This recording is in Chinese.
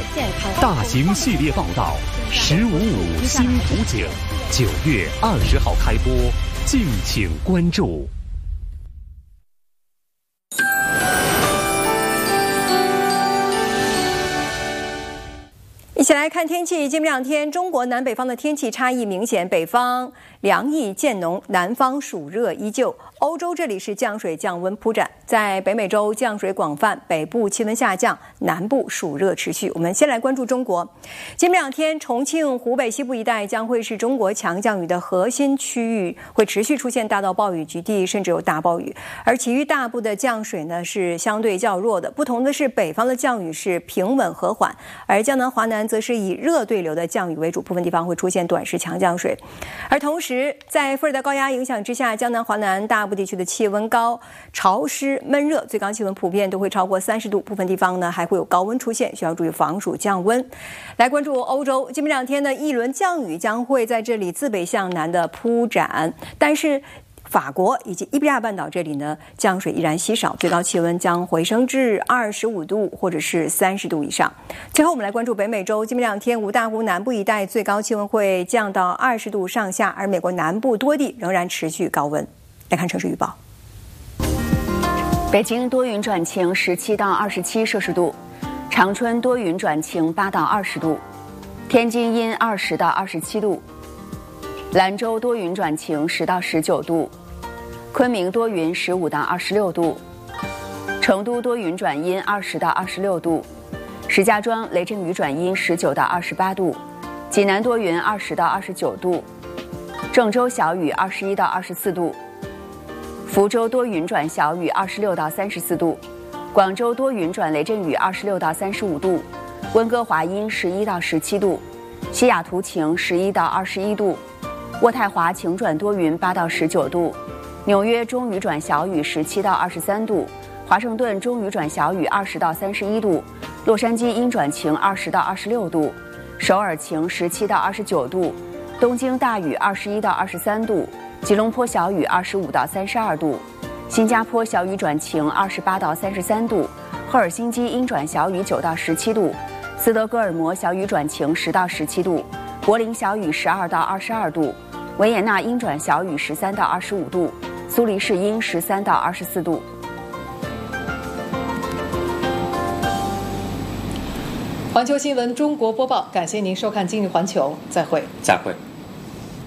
健康大型系列报道，155新图景，9月20号开播，敬请关注。 一起来看天气。近2天，中国南北方的天气差异明显，北方凉意渐浓，南方暑热依旧。欧洲这里是降水降温铺展，在北美洲降水广泛，北部气温下降，南部暑热持续。我们先来关注中国。近2天，重庆、湖北西部一带将会是中国强降雨的核心区域，会持续出现大到暴雨局地，甚至有大暴雨。而其余大部的降水呢是相对较弱的，不同的是北方的降雨是平稳和缓，而江南、华南则是以热对流的降雨为主，部分地方会出现短时强降水。而同时，在副热带高压影响之下，江南、华南大部地区的气温高、潮湿、闷热，最高气温普遍都会超过30度，部分地方呢还会有高温出现，需要注意防暑降温。来关注欧洲，今明2天的一轮降雨将会在这里自北向南的铺展，但是法国以及伊比利亚半岛这里呢，降水依然稀少，最高气温将回升至25度或者是30度以上。最后我们来关注北美洲，今明2天五大湖南部一带最高气温会降到20度上下，而美国南部多地仍然持续高温。来看城市预报。 北京多云转晴，17到27摄氏度；长春多云转晴，8到20度；天津阴20到27度；兰州多云转晴，10到19度；昆明多云，15到26度；成都多云转阴，20到26度；石家庄雷阵雨转阴，19到28度；济南多云，20到29度；郑州小雨，21到24度；福州多云转小雨，26到34度；广州多云转雷阵雨，26到35度；温哥华阴11到17度；西雅图晴11到21度；渥太华晴转多云8到19度；纽约中雨转小雨17到23度；华盛顿中雨转小雨20到31度；洛杉矶阴转晴20到26度；首尔晴17到29度；东京大雨21到23度；吉隆坡小雨25到32度；新加坡小雨转晴28到33度；赫尔辛基阴转小雨9到17度；斯德哥尔摩小雨转晴10到17度；柏林小雨12到22度；维也纳阴转小雨13到25度；苏黎世阴13到24度。 环球新闻中国播报，感谢您收看今日环球，再会。